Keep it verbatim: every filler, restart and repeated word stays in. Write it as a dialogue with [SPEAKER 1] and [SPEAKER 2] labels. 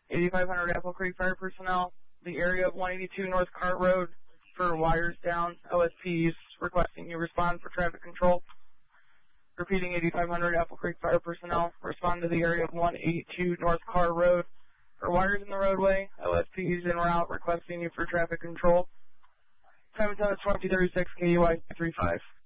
[SPEAKER 1] eighty-five hundred Apple Creek Fire personnel, the area of one eighty-two North Cart Road for wires down. O S Ps requesting you respond for traffic control. Repeating, eighty-five hundred Apple Creek Fire personnel, respond to the area of one eighty-two North Cart Road for wires in the roadway. O S Ps en route requesting you for traffic control. Time and time is twenty thirty-six K U I three five.